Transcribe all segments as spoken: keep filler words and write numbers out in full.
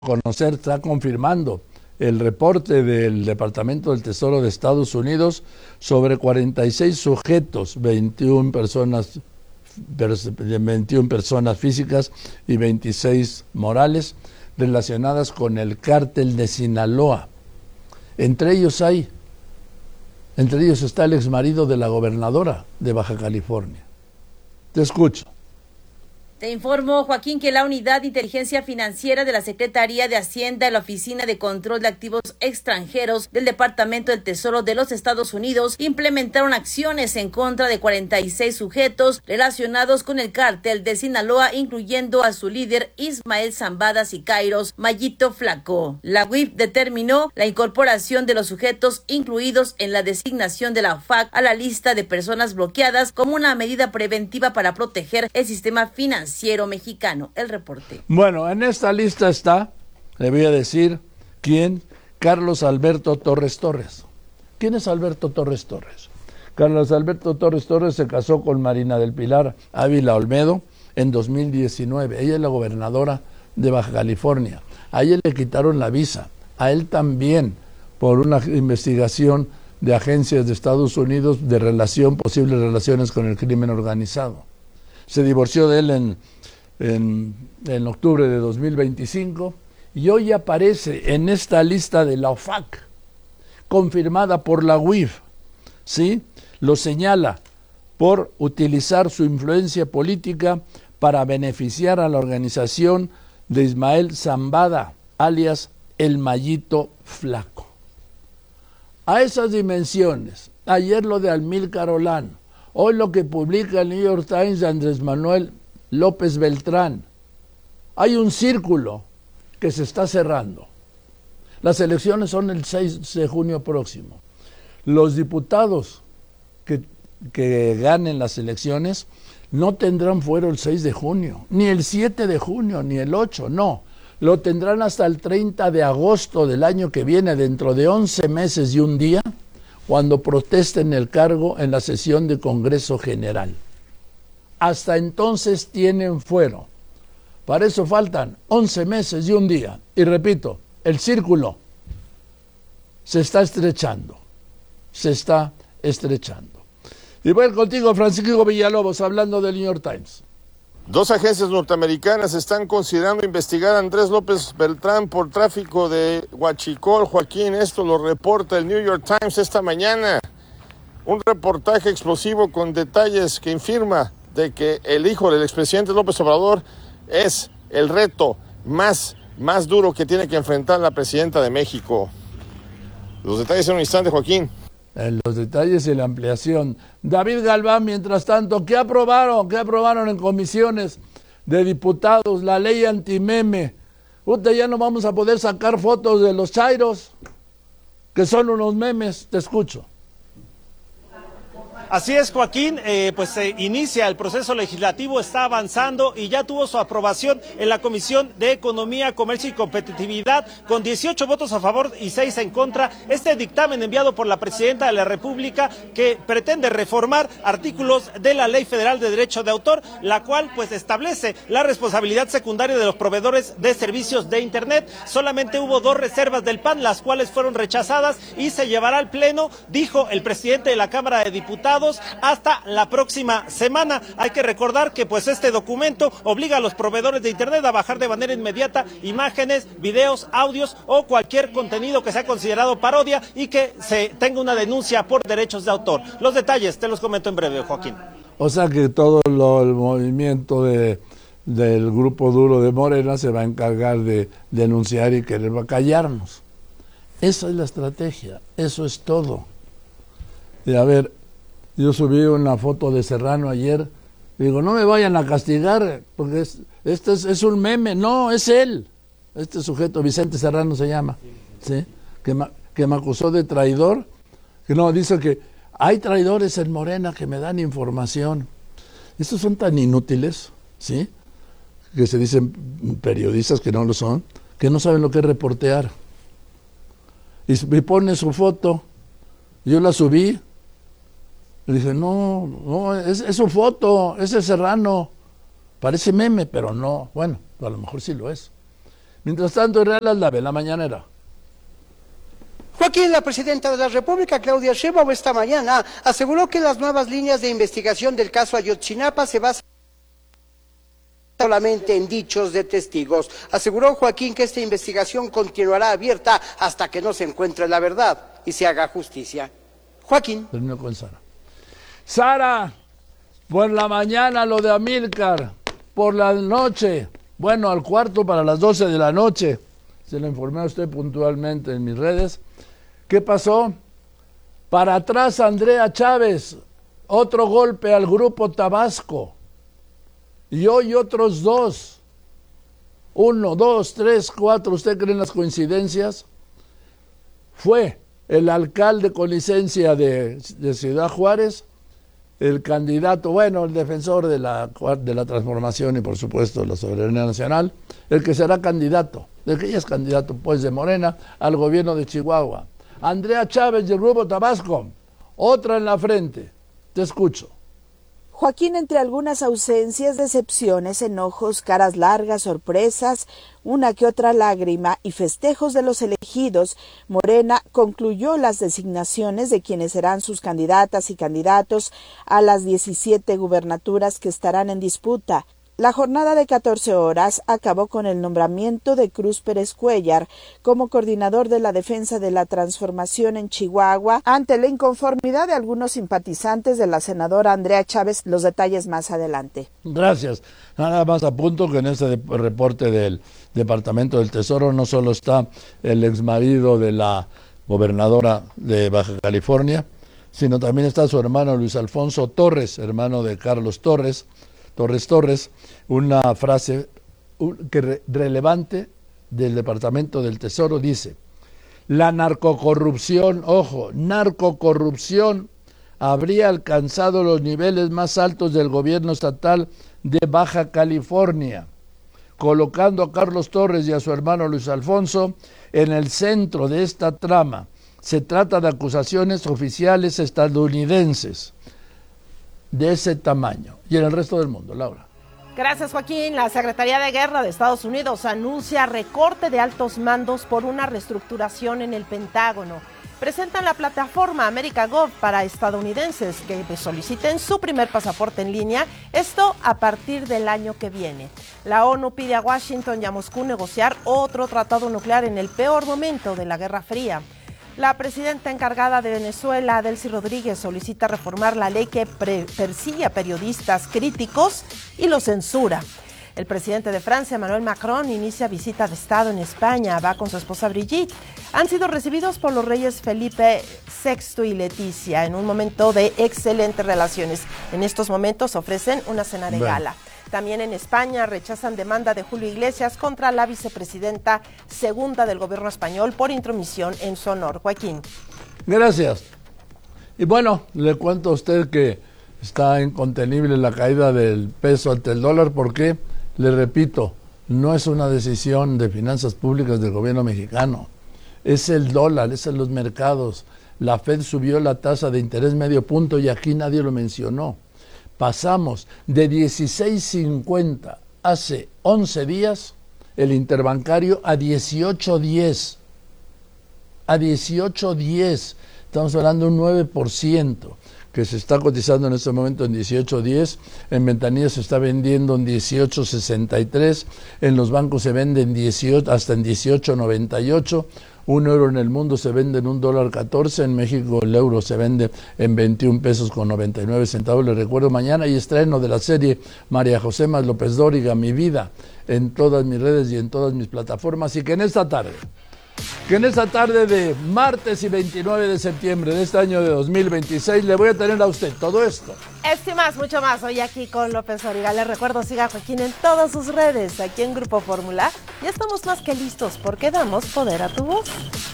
conocer, está confirmando el reporte del Departamento del Tesoro de Estados Unidos sobre cuarenta y seis sujetos, veintiuna personas, veintiuna personas físicas y veintiséis morales, relacionadas con el cártel de Sinaloa. Entre ellos hay, entre ellos está el exmarido de la gobernadora de Baja California. Te escucho. Te informo, Joaquín, que la Unidad de Inteligencia Financiera de la Secretaría de Hacienda y la Oficina de Control de Activos Extranjeros del Departamento del Tesoro de los Estados Unidos implementaron acciones en contra de cuarenta y seis sujetos relacionados con el cártel de Sinaloa, incluyendo a su líder Ismael Zambada Siqueiros, Mayito Flaco. La U I F determinó la incorporación de los sujetos incluidos en la designación de la O F A C a la lista de personas bloqueadas como una medida preventiva para proteger el sistema financiero mexicano. El reporte. Bueno, en esta lista está, le voy a decir, ¿quién? Carlos Alberto Torres Torres. ¿Quién es Alberto Torres Torres? Carlos Alberto Torres Torres se casó con Marina del Pilar Ávila Olmedo en dos mil diecinueve. Ella es la gobernadora de Baja California. A ella le quitaron la visa. A él también, por una investigación de agencias de Estados Unidos de relación, posibles relaciones con el crimen organizado. Se divorció de él en, en, en octubre de dos mil veinticinco y hoy aparece en esta lista de la O F A C, confirmada por la U I F, ¿sí? Lo señala por utilizar su influencia política para beneficiar a la organización de Ismael Zambada, alias el Mayito Flaco. A esas dimensiones, ayer lo de Amílcar Olano, hoy lo que publica el New York Times de Andrés Manuel López Beltrán. Hay un círculo que se está cerrando. Las elecciones son el seis de junio próximo. Los diputados que, que ganen las elecciones no tendrán fuero el seis de junio, ni el siete de junio, ni el ocho, no. Lo tendrán hasta el treinta de agosto del año que viene, dentro de once meses y un día, cuando protesten el cargo en la sesión de Congreso General. Hasta entonces tienen fuero. Para eso faltan once meses y un día. Y repito, el círculo se está estrechando. Se está estrechando. Y voy contigo, Francisco Villalobos, hablando del New York Times. Dos agencias norteamericanas están considerando investigar a Andrés López Beltrán por tráfico de huachicol. Joaquín, esto lo reporta el New York Times esta mañana. Un reportaje explosivo con detalles que informa de que el hijo del expresidente López Obrador es el reto más, más duro que tiene que enfrentar la presidenta de México. Los detalles en un instante, Joaquín. En los detalles y la ampliación. David Galván, mientras tanto, ¿qué aprobaron? ¿Qué aprobaron en comisiones de diputados? La ley antimeme. Usted ya no vamos a poder sacar fotos de los chairos, que son unos memes. Te escucho. Así es, Joaquín, eh, pues se inicia el proceso legislativo, está avanzando y ya tuvo su aprobación en la Comisión de Economía, Comercio y Competitividad, con dieciocho votos a favor y seis en contra. Este dictamen enviado por la Presidenta de la República, que pretende reformar artículos de la Ley Federal de Derecho de Autor, la cual pues establece la responsabilidad secundaria de los proveedores de servicios de Internet. Solamente hubo dos reservas del P A N, las cuales fueron rechazadas y se llevará al Pleno, dijo el presidente de la Cámara de Diputados, hasta la próxima semana. Hay que recordar que pues este documento obliga a los proveedores de Internet a bajar de manera inmediata imágenes, videos, audios o cualquier contenido que sea considerado parodia y que se tenga una denuncia por derechos de autor. Los detalles te los comento en breve, Joaquín. O sea que todo lo, el movimiento de, del grupo duro de Morena se va a encargar de denunciar y querer callarnos. Esa es la estrategia, eso es todo. Y a ver, yo subí una foto de Serrano ayer, digo, no me vayan a castigar, porque es, este es, es un meme. No, es él, este sujeto, Vicente Serrano se llama, ¿sí? que, ma, que me acusó de traidor, que no, dice que hay traidores en Morena que me dan información. Estos son tan inútiles, ¿sí? Que se dicen periodistas que no lo son, que no saben lo que es reportear. Y, y pone su foto, yo la subí, le dije, no, no, es, es su foto, ese es Serrano, parece meme, pero no, bueno, a lo mejor sí lo es. Mientras tanto, Israel Aldave, la mañanera. Joaquín, la presidenta de la República, Claudia Sheinbaum, esta mañana aseguró que las nuevas líneas de investigación del caso Ayotzinapa se basan solamente en dichos de testigos. Aseguró Joaquín que esta investigación continuará abierta hasta que no se encuentre la verdad y se haga justicia. Joaquín. Termino con Sara. Sara, por la mañana lo de Amílcar, por la noche, bueno, al cuarto para las doce de la noche, se lo informé a usted puntualmente en mis redes. ¿Qué pasó? Para atrás Andrea Chávez, otro golpe al grupo Tabasco. Y hoy otros dos. Uno, dos, tres, cuatro. ¿Usted cree en las coincidencias? Fue el alcalde con licencia de, de Ciudad Juárez, el candidato, bueno, el defensor de la, de la transformación y por supuesto la soberanía nacional, el que será candidato, el que ya es candidato pues de Morena al gobierno de Chihuahua. Andrea Chávez del grupo Tabasco, otra en la frente. Te escucho. Joaquín, entre algunas ausencias, decepciones, enojos, caras largas, sorpresas, una que otra lágrima y festejos de los elegidos, Morena concluyó las designaciones de quienes serán sus candidatas y candidatos a las diecisiete gubernaturas que estarán en disputa. La jornada de catorce horas acabó con el nombramiento de Cruz Pérez Cuéllar como coordinador de la defensa de la transformación en Chihuahua ante la inconformidad de algunos simpatizantes de la senadora Andrea Chávez. Los detalles más adelante. Gracias. Nada más apunto que en este reporte del Departamento del Tesoro no solo está el exmarido de la gobernadora de Baja California, sino también está su hermano Luis Alfonso Torres, hermano de Carlos Torres, Torres Torres, una frase que re, relevante del Departamento del Tesoro dice: la narcocorrupción, ojo, narcocorrupción habría alcanzado los niveles más altos del gobierno estatal de Baja California, colocando a Carlos Torres y a su hermano Luis Alfonso en el centro de esta trama. Se trata de acusaciones oficiales estadounidenses de ese tamaño. Y en el resto del mundo, Laura. Gracias, Joaquín. La Secretaría de Guerra de Estados Unidos anuncia recorte de altos mandos por una reestructuración en el Pentágono. Presentan la plataforma AmericaGov para estadounidenses que soliciten su primer pasaporte en línea, esto a partir del año que viene. La ONU pide a Washington y a Moscú negociar otro tratado nuclear en el peor momento de la Guerra Fría. La presidenta encargada de Venezuela, Delcy Rodríguez, solicita reformar la ley que persigue a periodistas críticos y los censura. El presidente de Francia, Emmanuel Macron, inicia visita de Estado en España. Va con su esposa Brigitte. Han sido recibidos por los reyes Felipe sexto y Leticia en un momento de excelentes relaciones. En estos momentos ofrecen una cena de bueno. gala. También en España rechazan demanda de Julio Iglesias contra la vicepresidenta segunda del gobierno español por intromisión en su honor. Joaquín. Gracias. Y bueno, le cuento a usted que está incontenible la caída del peso ante el dólar porque, le repito, no es una decisión de finanzas públicas del gobierno mexicano. Es el dólar, es en los mercados. La Fed subió la tasa de interés medio punto y aquí nadie lo mencionó. Pasamos de dieciséis cincuenta hace once días el interbancario a dieciocho diez. A dieciocho diez. Estamos hablando de un nueve por ciento que se está cotizando en este momento en dieciocho diez. En ventanillas se está vendiendo en dieciocho sesenta y tres. En los bancos se vende en dieciocho, hasta en dieciocho noventa y ocho. Un euro en el mundo se vende en un dólar catorce, en México el euro se vende en veintiún pesos con noventa y nueve centavos. Les recuerdo, mañana hay estreno de la serie María José Más López Dóriga, Mi Vida, en todas mis redes y en todas mis plataformas. Y que en esta tarde, que en esta tarde de martes y veintinueve de septiembre de este año de dos mil veintiséis, le voy a tener a usted todo esto. Esto y más, mucho más, hoy aquí con López Dóriga. Les recuerdo, siga a Joaquín en todas sus redes, aquí en Grupo Fórmula. Ya estamos más que listos porque damos poder a tu voz.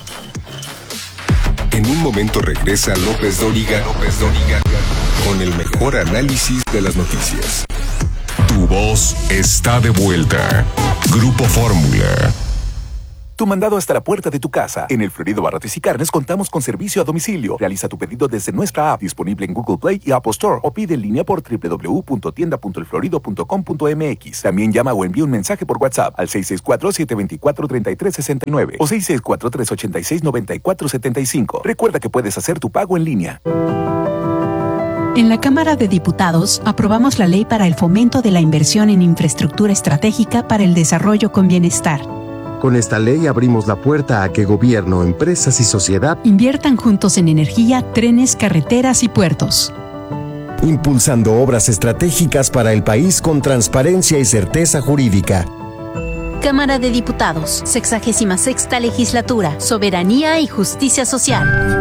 En un momento regresa López Dóriga, López Dóriga, con el mejor análisis de las noticias. Tu voz está de vuelta. Grupo Fórmula. Tu mandado hasta la puerta de tu casa. En El Florido Abarrotes y Carnes contamos con servicio a domicilio. Realiza tu pedido desde nuestra app, disponible en Google Play y Apple Store, o pide en línea por doble u doble u doble u punto tienda punto el florido punto com punto m x. También llama o envía un mensaje por WhatsApp al seis seis cuatro, siete dos cuatro, tres tres seis nueve o seis seis cuatro, tres ocho seis, nueve cuatro siete cinco. Recuerda que puedes hacer tu pago en línea. En la Cámara de Diputados aprobamos la ley para el fomento de la inversión en infraestructura estratégica para el desarrollo con bienestar. Con esta ley abrimos la puerta a que gobierno, empresas y sociedad inviertan juntos en energía, trenes, carreteras y puertos, impulsando obras estratégicas para el país con transparencia y certeza jurídica. Cámara de Diputados, sexagésima sexta legislatura, soberanía y justicia social.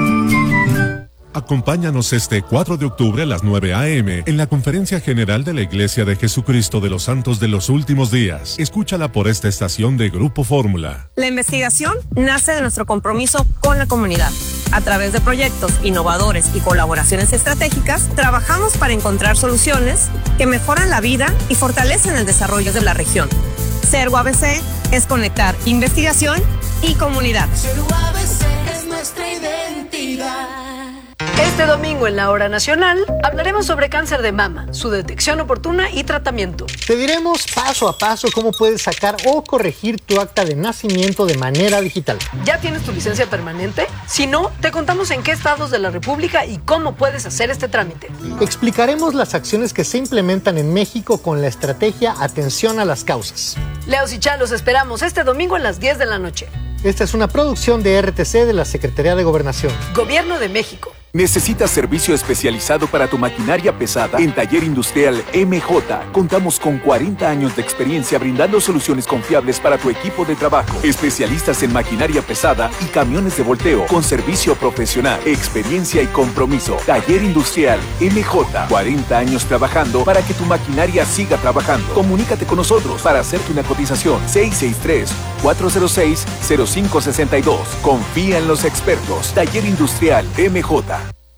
Acompáñanos este cuatro de octubre a las nueve a eme en la Conferencia General de la Iglesia de Jesucristo de los Santos de los Últimos Días. Escúchala por esta estación de Grupo Fórmula. La investigación nace de nuestro compromiso con la comunidad. A través de proyectos innovadores y colaboraciones estratégicas, trabajamos para encontrar soluciones que mejoran la vida y fortalecen el desarrollo de la región. CERU A B C es conectar investigación y comunidad. CERU A B C es nuestra identidad. Este domingo en la Hora Nacional hablaremos sobre cáncer de mama, su detección oportuna y tratamiento. Te diremos paso a paso cómo puedes sacar o corregir tu acta de nacimiento de manera digital. ¿Ya tienes tu licencia permanente? Si no, te contamos en qué estados de la República y cómo puedes hacer este trámite. Explicaremos las acciones que se implementan en México con la estrategia Atención a las Causas. Leos y Chalos esperamos este domingo a las diez de la noche. Esta es una producción de R T C de la Secretaría de Gobernación. Gobierno de México. ¿Necesitas servicio especializado para tu maquinaria pesada? En Taller Industrial M J contamos con cuarenta años de experiencia brindando soluciones confiables para tu equipo de trabajo. Especialistas en maquinaria pesada y camiones de volteo con servicio profesional, experiencia y compromiso. Taller Industrial M J, cuarenta años trabajando para que tu maquinaria siga trabajando. Comunícate con nosotros para hacerte una cotización. seis seis tres, cuatro cero seis, cero cinco seis dos. Confía en los expertos. Taller Industrial M J.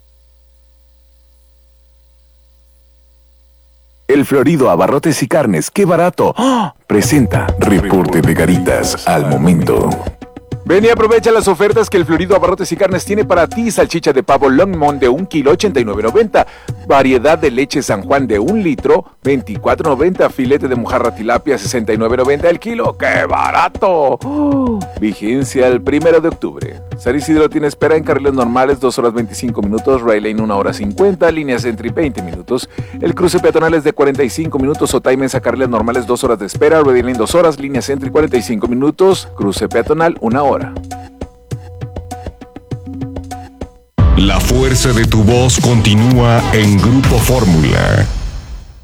El Florido Abarrotes y Carnes, ¡qué barato! ¡Oh! Presenta Reporte de Garitas al momento. Ven y aprovecha las ofertas que el Florido Abarrotes y Carnes tiene para ti. Salchicha de pavo Longmont de un kilo, ochenta y nueve noventa. Variedad de leche San Juan de un litro, veinticuatro noventa. Filete de mojarra tilapia, sesenta y nueve noventa el kilo. ¡Qué barato! ¡Oh! Vigencia el primero de octubre. San Isidro tiene espera en carriles normales dos horas veinticinco minutos, Rail Lane una hora cincuenta, líneas Entry veinte minutos. El cruce peatonal es de cuarenta y cinco minutos, Otay-Mesa carriles normales dos horas de espera, Rail Lane dos horas, líneas Entry cuarenta y cinco minutos, cruce peatonal una hora. La fuerza de tu voz continúa en Grupo Fórmula.